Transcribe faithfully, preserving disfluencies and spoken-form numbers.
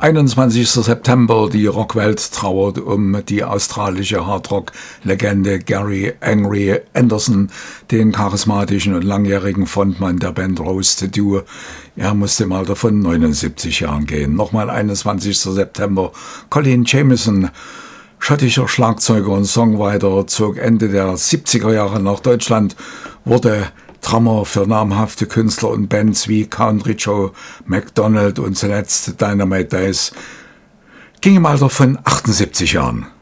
einundzwanzigster September, die Rockwelt trauert um die australische Hardrock-Legende Gary Angry Anderson, den charismatischen und langjährigen Frontmann der Band Rose to Do. Er musste im Alter von neunundsiebzig Jahren gehen. Nochmal einundzwanzigster September, Colin Jamieson, schottischer Schlagzeuger und Songwriter, zog Ende der siebziger Jahre nach Deutschland, wurde Drummer für namhafte Künstler und Bands wie Country Joe McDonald und zuletzt Dynamite Days, ging im Alter von achtundsiebzig Jahren.